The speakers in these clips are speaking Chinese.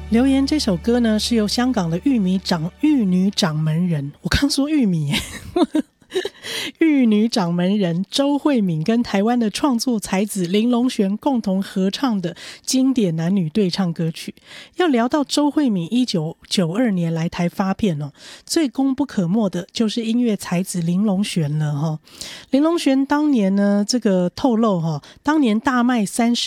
留言这首歌呢，是由香港的玉女掌门人，我刚说玉米耶玉女掌门人周慧敏跟台湾的创作才子林隆璇共同合唱的经典男女对唱歌曲。要聊到周慧敏1992年来台发片最功不可没的就是音乐才子林隆璇了林隆璇当年呢，这个透露当年大卖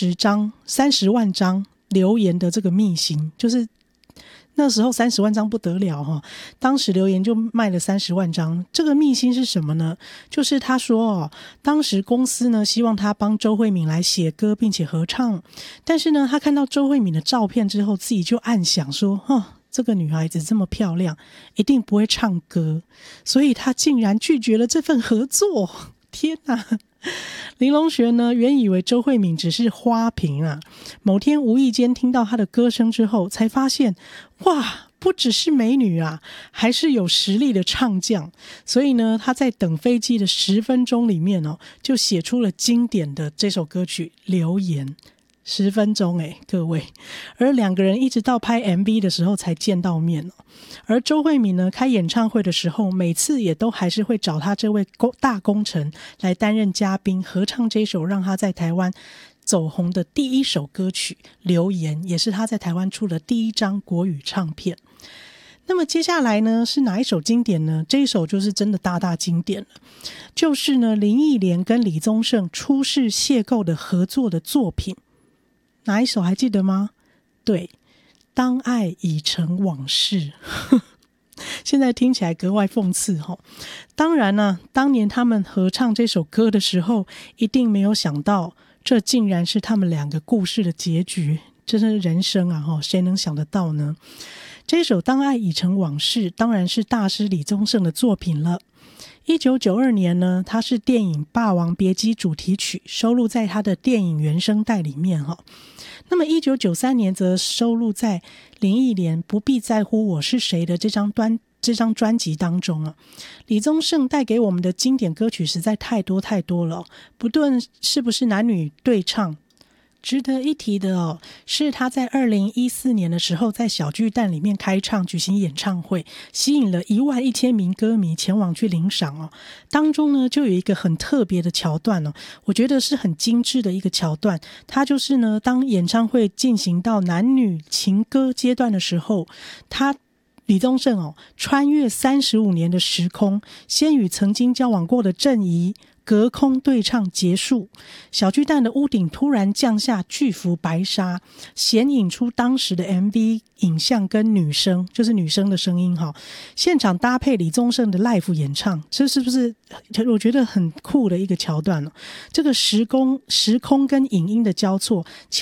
30万张留言的这个秘辛，就是那时候30万张不得了当时留言就卖了30万张。这个秘辛是什么呢？就是他说当时公司呢希望他帮周慧敏来写歌并且合唱，但是呢他看到周慧敏的照片之后，自己就暗想说这个女孩子这么漂亮，一定不会唱歌，所以他竟然拒绝了这份合作。天哪！林隆璇呢，原以为周慧敏只是花瓶某天无意间听到她的歌声之后，才发现哇，不只是美女还是有实力的唱将。所以呢，她在等飞机的10分钟里面就写出了经典的这首歌曲《留言》。10分钟各位，而两个人一直到拍 MV 的时候才见到面而周慧敏呢，开演唱会的时候，每次也都还是会找他这位大功臣来担任嘉宾，合唱这首让他在台湾走红的第一首歌曲《留言》，也是他在台湾出的第一张国语唱片。那么接下来呢，是哪一首经典呢？这一首就是真的大经典了，就是呢林忆莲跟李宗盛初试邂逅的合作的作品。哪一首还记得吗？对，当爱已成往事现在听起来格外讽刺当然当年他们合唱这首歌的时候，一定没有想到这竟然是他们两个故事的结局。真是人生谁能想得到呢？这首当爱已成往事当然是大师李宗盛的作品了。1992年呢，它是电影《霸王别姬》主题曲，收录在他的电影原声带里面那么1993年则收录在林忆莲不必在乎我是谁的这张专辑当中李宗盛带给我们的经典歌曲实在太多了不论是不是男女对唱。值得一提的是他在2014年的时候在小巨蛋里面开唱举行演唱会，吸引了11000名歌迷前往去领赏当中呢就有一个很特别的桥段我觉得是很精致的一个桥段。它就是呢，当演唱会进行到男女情歌阶段的时候，李宗盛穿越35年的时空，先与曾经交往过的郑怡隔空对唱结束，小巨蛋的屋顶突然降下巨幅白纱，显影出当时的 MV 影像跟女生，就是女生的声音现场搭配李宗盛的 live 演唱，这是不是我觉得很酷的一个桥段这个时空跟影音的交错